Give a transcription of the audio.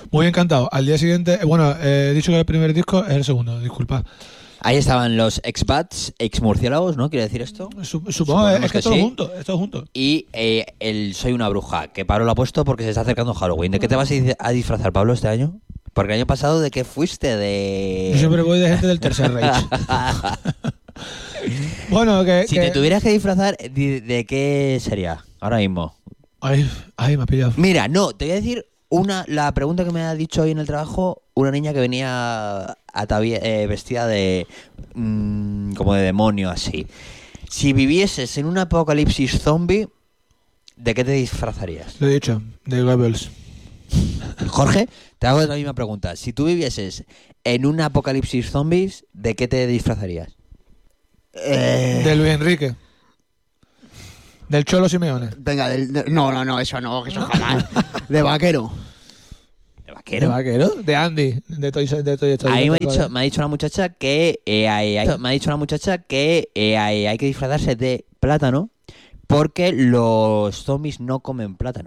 Muy encantado. Al día siguiente, bueno, he dicho que el primer disco es el segundo, disculpa. Ahí estaban los ex-bats, ex-murciélagos, ¿no? ¿Quiere decir esto? Supongo es que todo sí. junto, es todo junto. Y el Soy una bruja, que Pablo lo ha puesto porque se está acercando Halloween. ¿De qué te vas a disfrazar, Pablo, este año? Porque el año pasado, ¿de qué fuiste? Yo siempre voy de gente del Tercer Reich. Bueno, Si te tuvieras que disfrazar, ¿de qué sería? Ahora mismo. Ay, me ha pillado. Mira, no, te voy a decir la pregunta que me ha dicho hoy en el trabajo una niña que venía vestida de como de demonio, así. Si vivieses en un apocalipsis zombie, ¿de qué te disfrazarías? Lo he dicho, de Goebbels. Jorge, te hago la misma pregunta. Si tú vivieses en un apocalipsis zombies, ¿de qué te disfrazarías? De Luis Enrique. Del Cholo Simeone. Venga, no, eso jamás. De vaquero. ¿De vaquero? ¿De vaquero? De Andy, de Toy Story. Ahí me ha dicho una muchacha que hay que disfrazarse de plátano porque los zombies no comen plátano.